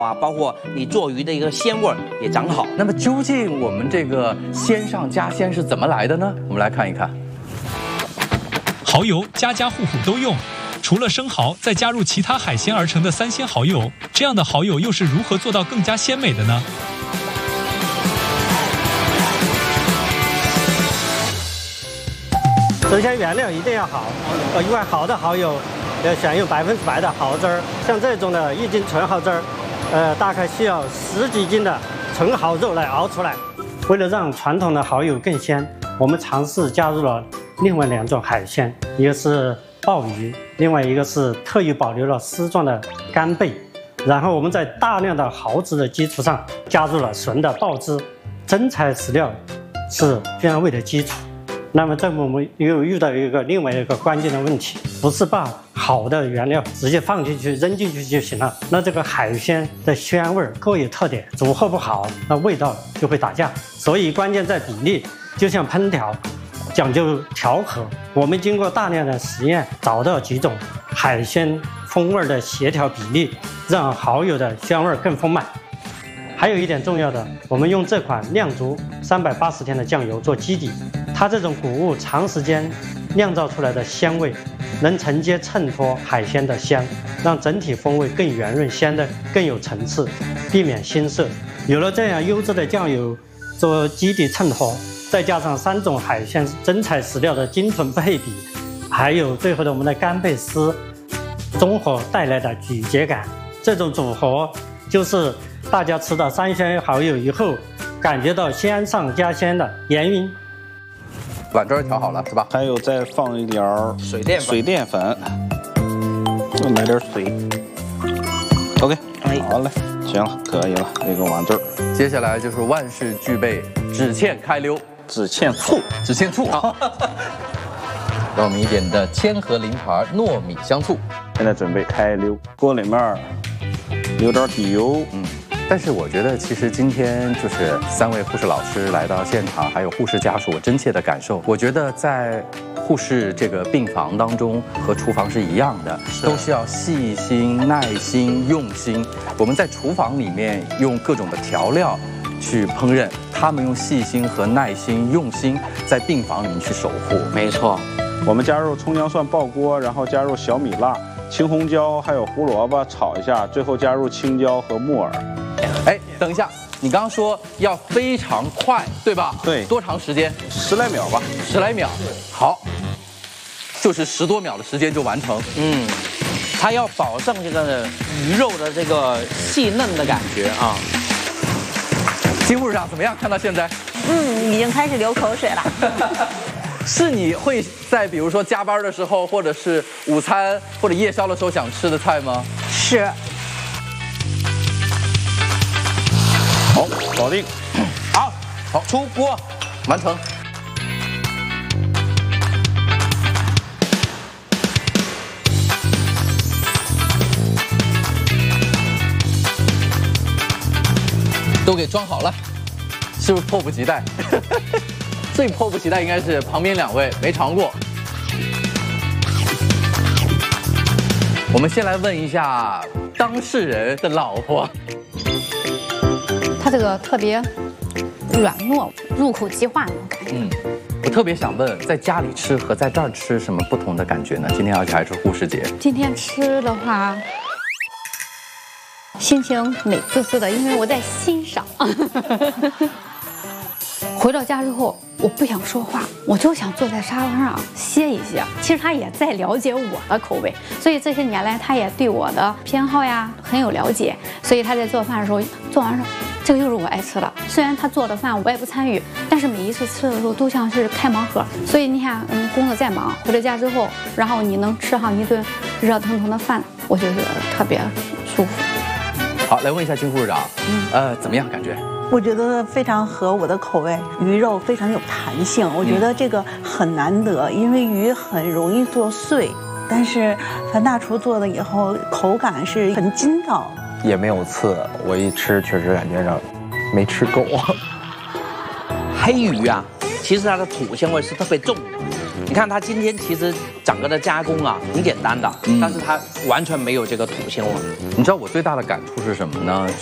啊，包括你做鱼的一个鲜味儿也长好。 那么究竟我们这个鲜上加鲜是怎么来的呢？我们来看一看。 蚝油家家户户都用，除了生蚝，再加入其他海鲜而成的3鲜蚝油，这样的蚝油又是如何做到更加鲜美的呢？ 首先原料一定要好，一罐好的蚝油要选用100%的蚝汁儿，像这种的1斤纯蚝汁儿，大概需要10几斤的纯蚝肉来熬出来。为了让传统的蚝油更鲜，我们尝试加入了另外2种海鲜，一个是鲍鱼，另外一个是特意保留了丝状的干贝。然后我们在大量的蚝汁的基础上加入了纯的鲍汁。真材实料是原味的基础。那么这我们又遇到另外一个关键的问题，不是把好的原料直接放进去扔进去就行了，那这个海鲜的鲜味各有特点，组合不好，那味道就会打架。所以关键在比例，就像烹调，讲究调和。我们经过大量的实验，找到几种海鲜风味的协调比例，让蚝油的鲜味更丰满。还有一点重要的，我们用这款酿足380天的酱油做基底，它这种谷物长时间酿造出来的鲜味，能承接衬托海鲜的香，让整体风味更圆润，鲜的更有层次，避免腥涩。有了这样优质的酱油做基底衬托，再加上3种海鲜真材实料的精纯配比，还有最后的我们的干贝丝综合带来的咀嚼感，这种组合就是大家吃到3鲜蚝油以后，感觉到鲜上加鲜的原因。 碗汁儿调好了是吧？ 还有再放一点水淀粉，再买点水。OK， 好嘞，行了，可以了，这个碗汁儿。 接下来就是万事俱备，只欠开溜， 只欠醋， 只欠醋。让我们一点的千和灵牌糯米香醋。 现在准备开溜，锅里面留点底油。 但是我觉得，其实今天就是3位护士老师来到现场，还有护士家属，我真切的感受，我觉得在护士这个病房当中和厨房是一样的，都是要细心、耐心、用心。我们在厨房里面用各种的调料去烹饪，他们用细心和耐心、用心在病房里面去守护。 没错， 我们加入葱姜蒜爆锅，然后加入小米辣、青红椒还有胡萝卜炒一下，最后加入青椒和木耳。 哎，等一下，你刚刚说要非常快，对吧？ 对。 多长时间 ？10来秒吧。 10来秒。好，就是10多秒的时间就完成。 它要保证这个鱼肉的这个细嫩的感觉啊。 金护士长怎么样？看到现在？ 已经开始流口水了。 是你会在比如说加班的时候，或者是午餐或者夜宵的时候想吃的菜吗？ 是。 好，搞定。 好，出锅，完成。都给装好了，是不是迫不及待？最迫不及待应该是旁边2位没尝过。我们先来问一下当事人的老婆。 它这个特别软糯，入口即化那种感觉。 我特别想问，在家里吃和在这儿吃什么不同的感觉呢？今天而且还是护士节。 今天吃的话，心情美滋滋的，因为我在欣赏。回到家之后，我不想说话，我就想坐在沙发上歇一歇。其实他也在了解我的口味，所以这些年来他也对我的偏好呀很有了解。所以他在做饭的时候，做完说这个又是我爱吃的。虽然他做的饭我也不参与，但是每一次吃的时候都像是开盲盒。所以你看，工作再忙，回到家之后，然后你能吃上一顿热腾腾的饭，我就觉得特别舒服。 好，来问一下金护士长，怎么样感觉？ 我觉得非常合我的口味，鱼肉非常有弹性，我觉得这个很难得，因为鱼很容易做碎，但是樊大厨做的以后口感是很筋道， 也没有刺，我一吃确实感觉上没吃够。 黑鱼啊，其实它的土腥味是特别重的， 你看它今天其实整个的加工啊挺简单的，但是它完全没有这个土腥了。 你知道我最大的感触是什么呢？